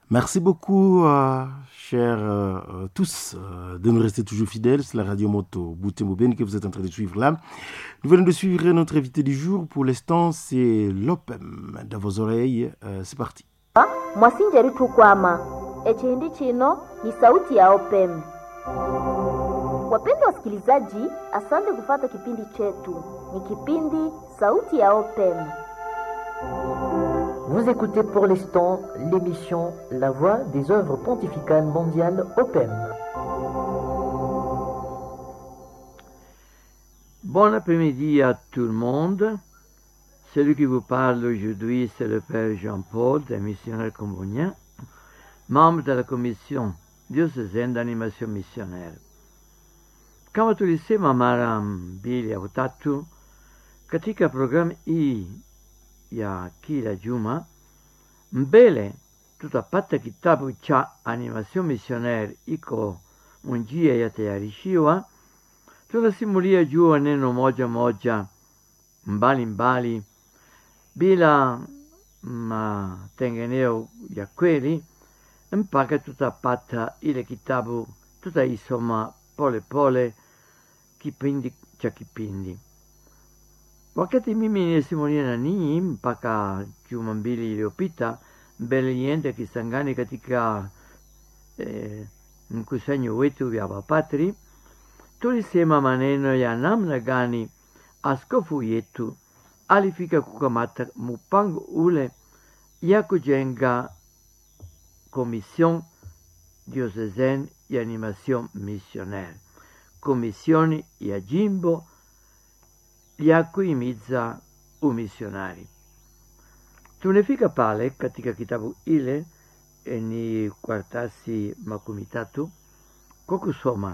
Merci beaucoup, chers tous, de nous rester toujours fidèles. C'est la radio moto Butembo Beni que vous êtes en train de suivre là. Nous venons de suivre notre invité du jour. Pour l'instant, c'est l'OPEM dans vos oreilles. C'est parti. Mwasinjeri tukwama echindi chino ni sauti ya OPEM. Wapendwa wasikilizaji, asante kufata kipindi chetu. Ni kipindi sauti ya OPEM. Vous écoutez pour l'instant l'émission La Voix des œuvres pontificales mondiales OPEM. Bon après-midi à tout le monde. Celui qui vous parle aujourd'hui, c'est le Père Jean-Paul, des missionnaires comboniens, membre de la commission diocésaine d'animation missionnaire. Kama tulisema mara mbili au tatu katika programu hii ya kila juma, mbele tutapata kitabu cha animation missionnaire iko njia ya tayarishiwa. Tunasimulia juu neno moja moja mbali bila matengeneo ya kweli, mpaka tutapata ile kitabu tutaisoma pole pole kipindi cha kipindi. Wakati mimi nilisimulia na ninyi mpaka juma mbili iliyopita, mbele niende Kisangani katika mkusanyo wetu ya wapatri, tulisema maneno ya namna gani askofu yetu alifika kukamata mpango ule ya kujenga Commission diocésaine ya animation missionnaire, komisioni ya jimbo ya kuhimiza umisionari. Tunafika pale katika kitabu ile ni karatasi 13 kwa kusoma